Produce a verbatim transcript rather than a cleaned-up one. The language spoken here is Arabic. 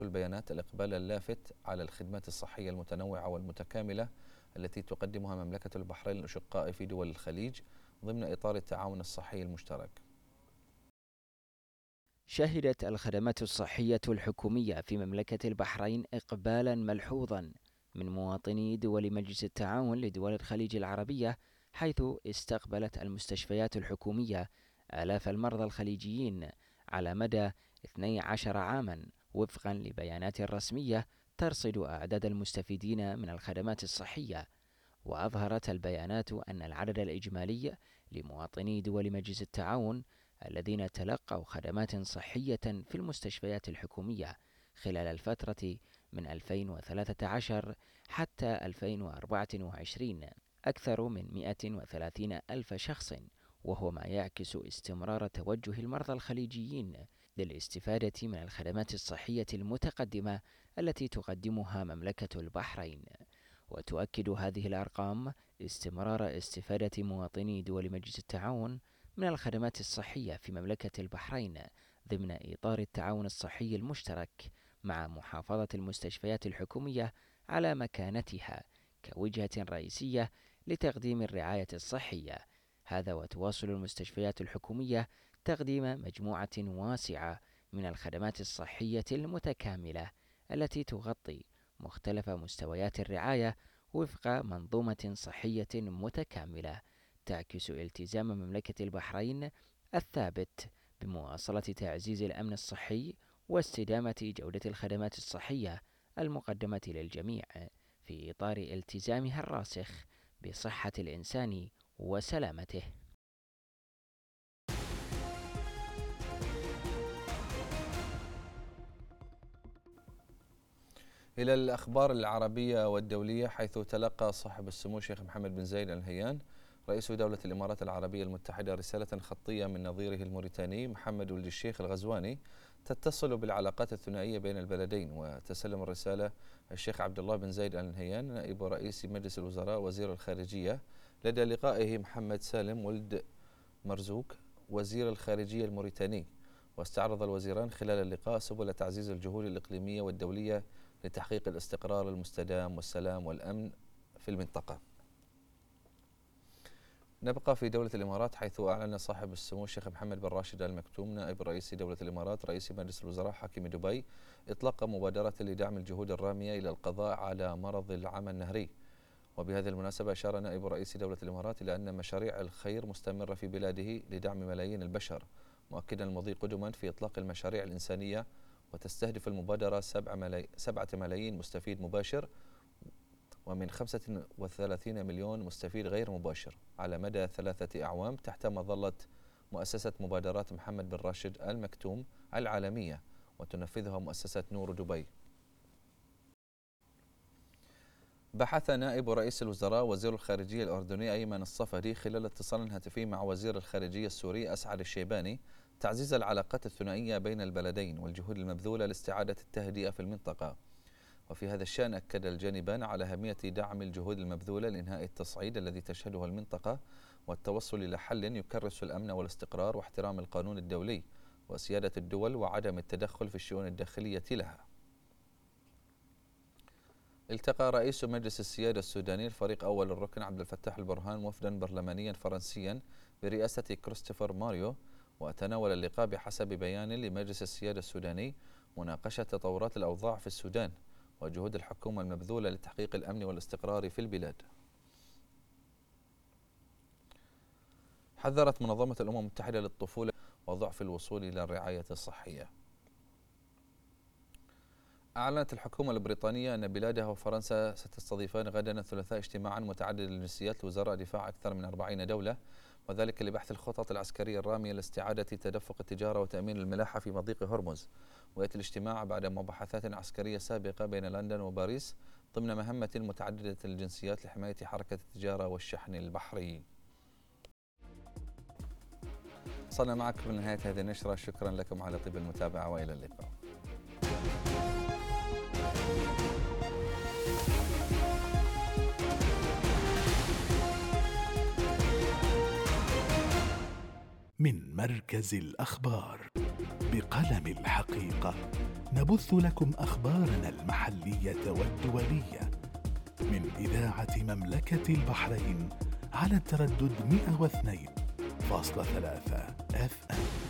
البيانات الإقبال اللافت على الخدمات الصحية المتنوعة والمتكاملة التي تقدمها مملكة البحرين للأشقاء في دول الخليج ضمن إطار التعاون الصحي المشترك. شهدت الخدمات الصحية الحكومية في مملكة البحرين إقبالا ملحوظا من مواطني دول مجلس التعاون لدول الخليج العربية، حيث استقبلت المستشفيات الحكومية آلاف المرضى الخليجيين على مدى اثني عشر عاما، وفقا لبيانات رسمية ترصد أعداد المستفيدين من الخدمات الصحية. وأظهرت البيانات أن العدد الإجمالي لمواطني دول مجلس التعاون الذين تلقوا خدمات صحية في المستشفيات الحكومية خلال الفترة من ألفين وثلاثة عشر حتى ألفين وأربعة وعشرين أكثر من مئة وثلاثين ألف شخص، وهو ما يعكس استمرار توجه المرضى الخليجيين للاستفادة من الخدمات الصحية المتقدمة التي تقدمها مملكة البحرين. وتؤكد هذه الأرقام استمرار استفادة مواطني دول مجلس التعاون من الخدمات الصحية في مملكة البحرين ضمن إطار التعاون الصحي المشترك، مع محافظة المستشفيات الحكومية على مكانتها كوجهة رئيسية لتقديم الرعاية الصحية. هذا وتواصل المستشفيات الحكومية تقديم مجموعة واسعة من الخدمات الصحية المتكاملة التي تغطي مختلف مستويات الرعاية وفق منظومة صحية متكاملة تعكس التزام مملكة البحرين الثابت بمواصلة تعزيز الأمن الصحي واستدامة جودة الخدمات الصحية المقدمة للجميع في إطار التزامها الراسخ بصحة الإنسان وسلامته. إلى الأخبار العربية والدولية، حيث تلقى صاحب السمو الشيخ محمد بن زايد آل نهيان رئيس دولة الإمارات العربية المتحدة رسالة خطية من نظيره الموريتاني محمد ولد الشيخ الغزواني تتصل بالعلاقات الثنائية بين البلدين. وتسلم الرسالة الشيخ عبد الله بن زايد آل نهيان نائب رئيس مجلس الوزراء وزير الخارجية لدى لقائه محمد سالم ولد مرزوق وزير الخارجية الموريتاني. واستعرض الوزيران خلال اللقاء سبل تعزيز الجهود الإقليمية والدولية لتحقيق الاستقرار المستدام والسلام والأمن في المنطقة. نبقى في دولة الإمارات، حيث أعلن صاحب السمو الشيخ محمد بن راشد آل مكتوم نائب رئيس دولة الإمارات رئيس مجلس الوزراء حاكم دبي إطلاق مبادرة لدعم الجهود الرامية إلى القضاء على مرض العمى النهري. وبهذه المناسبة أشار نائب رئيس دولة الإمارات إلى أن مشاريع الخير مستمرة في بلاده لدعم ملايين البشر، مؤكدا المضي قدما في إطلاق المشاريع الإنسانية، وتستهدف المبادرة سبعة ملايين مستفيد مباشر ومن خمسة وثلاثين مليون مستفيد غير مباشر على مدى ثلاثة أعوام تحت مظلة مؤسسة مبادرات محمد بن راشد آل مكتوم العالمية، وتنفذها مؤسسة نور دبي. بحث نائب رئيس الوزراء وزير الخارجية الأردني أيمن الصفدي خلال اتصال هاتفي مع وزير الخارجية السوري أسعد الشيباني تعزيز العلاقات الثنائية بين البلدين والجهود المبذولة لاستعادة التهدئة في المنطقة. وفي هذا الشأن أكد الجانبان على أهمية دعم الجهود المبذولة لإنهاء التصعيد الذي تشهده المنطقة والتوصل إلى حل يكرس الأمن والاستقرار واحترام القانون الدولي وسيادة الدول وعدم التدخل في الشؤون الداخلية لها. التقى رئيس مجلس السيادة السوداني الفريق أول الركن عبد الفتاح البرهان وفدا برلمانيا فرنسيا برئاسة كريستوفر ماريو، وتناول اللقاء بحسب بيان لمجلس السيادة السوداني مناقشة تطورات الأوضاع في السودان وجهود الحكومة المبذولة لتحقيق الأمن والاستقرار في البلاد. حذرت منظمة الأمم المتحدة للطفولة وضعف الوصول إلى الرعاية الصحية. أعلنت الحكومة البريطانية أن بلادها وفرنسا ستستضيفان غدا الثلاثاء اجتماعا متعدد الجنسيات لوزراء دفاع أكثر من أربعين دولة، وذلك لبحث الخطط العسكرية الرامية لاستعادة تدفق التجارة وتأمين الملاحة في مضيق هرمز. ويأتي الاجتماع بعد مباحثات عسكرية سابقة بين لندن وباريس ضمن مهمة متعددة الجنسيات لحماية حركة التجارة والشحن البحري. وصلنا معكم لنهاية هذه النشرة، شكرا لكم على طيب المتابعة وإلى اللقاء. من مركز الأخبار. بقلم الحقيقة نبث لكم أخبارنا المحلية والدولية من إذاعة مملكة البحرين على التردد مئة واثنين فاصلة ثلاثة إف إم.